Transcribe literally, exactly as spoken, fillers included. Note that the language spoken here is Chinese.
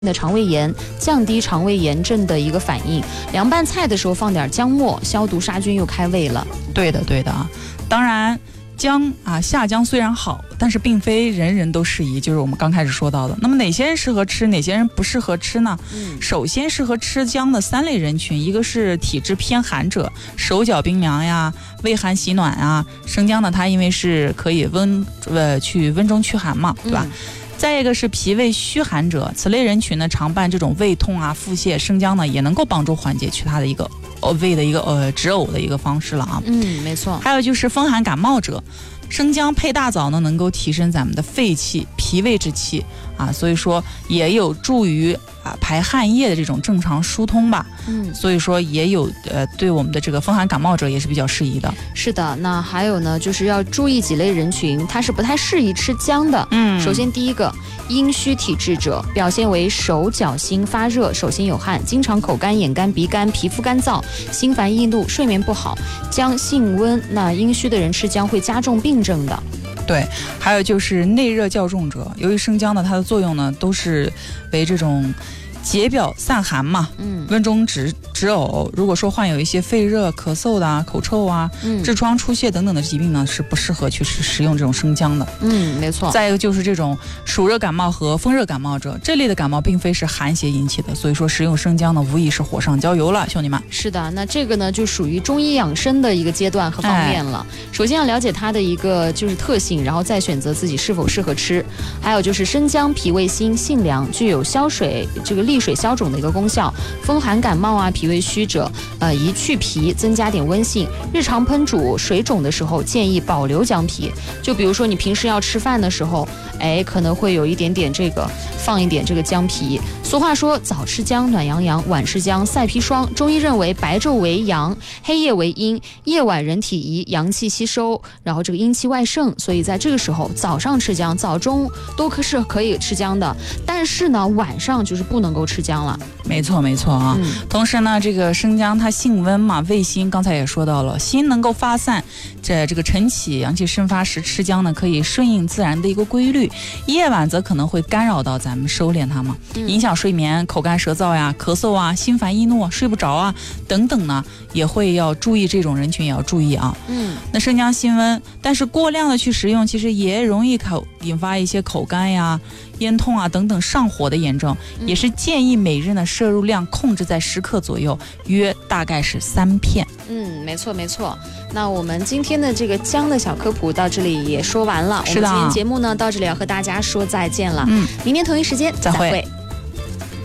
的肠胃炎，降低肠胃炎症的一个反应。凉拌菜的时候放点姜末，消毒杀菌又开胃了。 对的，对的啊。当然，姜啊下姜虽然好，但是并非人人都适宜，就是我们刚开始说到的。那么哪些人适合吃，哪些人不适合吃呢？嗯，首先适合吃姜的三类人群，一个是体质偏寒者，手脚冰凉呀，畏寒喜暖啊。生姜呢，它因为是可以温呃去温中驱寒嘛，对吧？嗯，再一个是脾胃虚寒者，此类人群呢常伴这种胃痛啊、腹泻，生姜呢也能够帮助缓解其他的一个呃胃的一个呃止呕的一个方式了啊。 嗯，没错。 还有就是风寒感冒者，生姜配大枣呢能够提升咱们的肺气、脾胃之气啊，所以说也有助于啊排汗液的这种正常疏通吧。嗯，所以说也有呃对我们的这个风寒感冒者也是比较适宜的。 是的，那还有呢，就是要注意几类人群，它是不太适宜吃姜的。嗯，首先第一个，阴虚体质者，表现为手脚心发热，手心有汗，经常口干、眼干、鼻干，皮肤干燥，心烦易怒，睡眠不好。姜性温，那阴虚的人吃姜会加重病症的。 对，还有就是内热较重者，由于生姜呢，它的作用呢都是为这种解表散寒嘛，嗯，温中止止呕。如果说患有一些肺热、咳嗽的啊、口臭啊、嗯、痔疮、出血等等的疾病呢，是不适合去食食用这种生姜的。 嗯，没错。 再一个就是这种暑热感冒和风热感冒者，这类的感冒并非是寒邪引起的，所以说食用生姜呢，无疑是火上浇油了，兄弟们。 是的，那这个呢就属于中医养生的一个阶段和方面了。哎、首先要了解它的一个就是特性，然后再选择自己是否适合吃。还有就是生姜脾胃辛、性凉，具有消水这个利水消肿的一个功效。风寒感冒啊、脾胃虚者，呃，宜去皮，增加点温性。日常烹煮水肿的时候，建议保留姜皮。就比如说你平时要吃饭的时候，哎，可能会有一点点这个放一点这个姜皮。俗话说早吃姜暖洋洋，晚吃姜赛砒霜。中医认为白昼为阳，黑夜为阴，夜晚人体宜阳气吸收，然后这个阴气外盛，所以在这个时候早上吃姜，早中都可是可以吃姜的。但是呢，晚上就是不能够吃姜了。 没错没错啊、嗯、同时呢，这个生姜它性温嘛，胃辛，刚才也说到了，心能够发散，这这个晨起阳气生发时吃姜呢，可以顺应自然的一个规律，夜晚则可能会干扰到咱们收敛它嘛，嗯、影响睡眠，口干舌燥呀、咳嗽啊、心烦易怒、睡不着啊等等呢，也会要注意，这种人群也要注意啊。嗯，那生姜性温，但是过量的去食用，其实也容易口引发一些口干呀、咽痛啊等等上火的炎症，也是建议每日呢摄入量控制在十克左右，约大概是三片。 嗯，没错没错。那我们今天的这个姜的小科普到这里也说完了。 是的， 我们今天节目呢到这里要和大家说再见了。嗯，明天同一时间再会。